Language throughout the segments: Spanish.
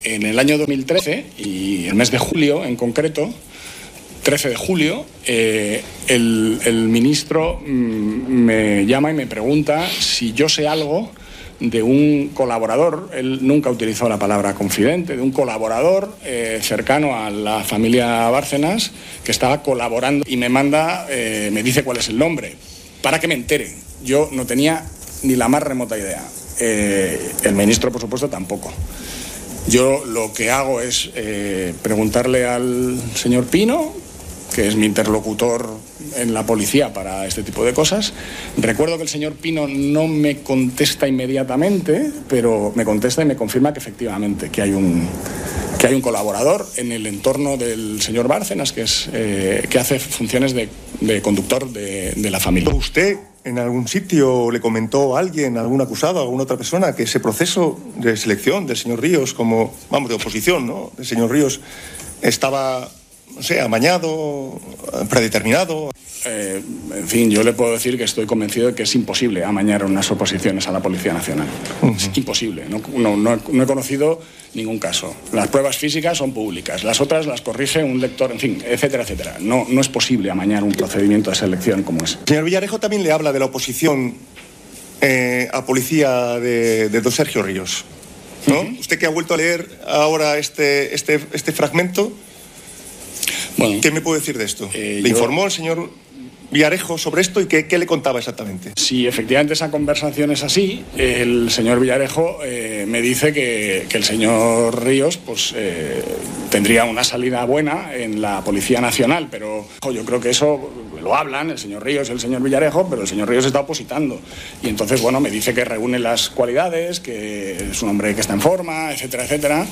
En el año 2013, y el mes de julio en concreto, 13 de julio, el ministro me llama y me pregunta si yo sé algo de un colaborador, él nunca utilizó la palabra confidente, de un colaborador cercano a la familia Bárcenas que estaba colaborando y me manda, me dice cuál es el nombre, para que me entere. Yo no tenía ni la más remota idea. El ministro, por supuesto, tampoco. Yo lo que hago es preguntarle al señor Pino, que es mi interlocutor en la policía para este tipo de cosas. Recuerdo que el señor Pino no me contesta inmediatamente, pero me contesta y me confirma que efectivamente que hay un colaborador en el entorno del señor Bárcenas que hace funciones de conductor de la familia. ¿Usted en algún sitio le comentó a alguien, a algún acusado, a alguna otra persona, que ese proceso de selección del señor Ríos, como, vamos, de oposición, ¿no?, del señor Ríos, estaba, no sé, amañado, predeterminado? En fin, yo le puedo decir que estoy convencido de que es imposible amañar unas oposiciones a la Policía Nacional. Es imposible. No he conocido ningún caso. Las pruebas físicas son públicas, las otras las corrige un lector, en fin, etcétera, etcétera. No es posible amañar un procedimiento de selección como ese. Señor Villarejo también le habla de la oposición a policía de don Sergio Ríos, ¿no? Usted que ha vuelto a leer ahora este fragmento, bueno, ¿qué me puede decir de esto? ¿Le informó el señor Villarejo sobre esto y qué le contaba exactamente? Si efectivamente esa conversación es así, el señor Villarejo me dice que el señor Ríos pues tendría una salida buena en la Policía Nacional, pero yo creo que eso lo hablan el señor Ríos y el señor Villarejo, pero el señor Ríos está opositando. Y entonces, bueno, me dice que reúne las cualidades, que es un hombre que está en forma, etcétera, etcétera,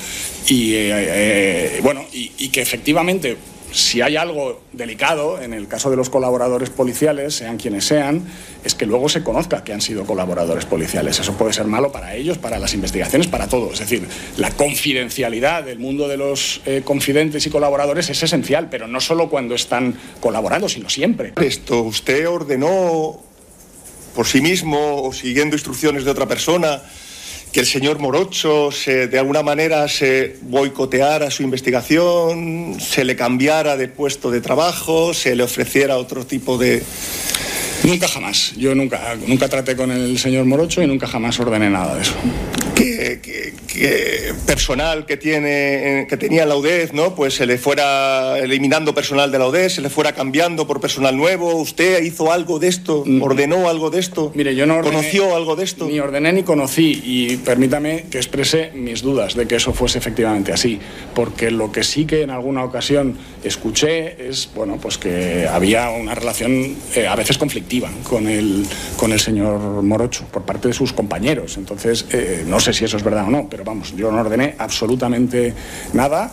y bueno, y que efectivamente, si hay algo delicado en el caso de los colaboradores policiales, sean quienes sean, es que luego se conozca que han sido colaboradores policiales. Eso puede ser malo para ellos, para las investigaciones, para todo. Es decir, la confidencialidad del mundo de los confidentes y colaboradores es esencial, pero no solo cuando están colaborando, sino siempre. Esto, ¿usted ordenó por sí mismo o siguiendo instrucciones de otra persona que el señor Morocho de alguna manera se boicoteara su investigación, se le cambiara de puesto de trabajo, se le ofreciera otro tipo de...? Nunca jamás. Yo nunca traté con el señor Morocho y nunca jamás ordené nada de eso. Que personal que tenía la UDEZ, ¿no?, pues se le fuera eliminando personal de la UDEZ, se le fuera cambiando por personal nuevo. ¿Usted hizo algo de esto? ¿Ordenó algo de esto? Mire, yo no ordené, ¿conoció algo de esto? Ni ordené ni conocí, y permítame que exprese mis dudas de que eso fuese efectivamente así, porque lo que sí que en alguna ocasión escuché es, bueno, pues que había una relación a veces conflictiva con el señor Morocho por parte de sus compañeros. Entonces, no sé si eso es verdad o no, pero vamos, yo no ordené absolutamente nada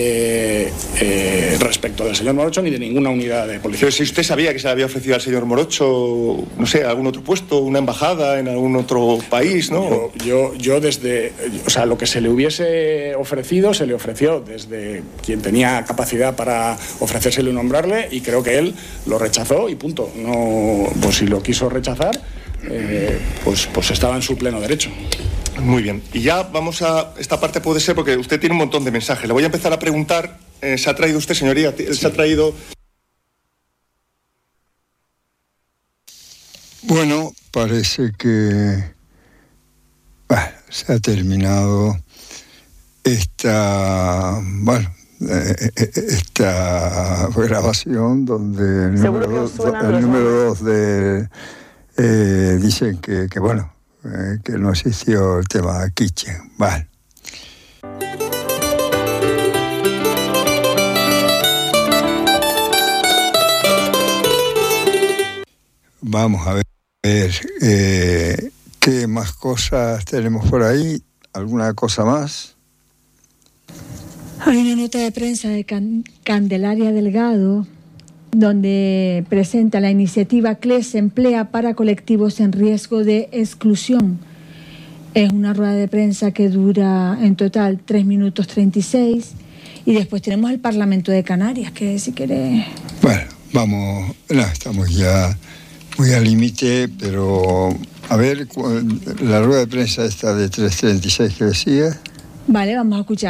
respecto del señor Morocho ni de ninguna unidad de policía. Pero si usted sabía que se le había ofrecido al señor Morocho, no sé, algún otro puesto, una embajada en algún otro país, ¿no? Yo desde, o sea, lo que se le hubiese ofrecido, se le ofreció desde quien tenía capacidad para ofrecérselo y nombrarle, y creo que él lo rechazó y punto. No, pues si lo quiso rechazar, pues estaba en su pleno derecho. Muy bien. Y ya vamos a... Esta parte puede ser porque usted tiene un montón de mensajes. Le voy a empezar a preguntar. ¿Se ha traído usted, señoría? Sí. ¿Se ha traído...? Bueno, parece que se ha terminado esta grabación donde el número 2 dicen que bueno, que no existió el tema de Kitchen. Vale. Vamos a ver qué más cosas tenemos por ahí. ¿Alguna cosa más? Hay una nota de prensa de Candelaria Delgado donde presenta la iniciativa CLES se emplea para colectivos en riesgo de exclusión. Es una rueda de prensa que dura en total 3 minutos 36 y después tenemos el Parlamento de Canarias, que si querés... Bueno, vamos, estamos ya muy al límite, pero a ver, la rueda de prensa esta de 3:36 que decía. Vale, vamos a escuchar.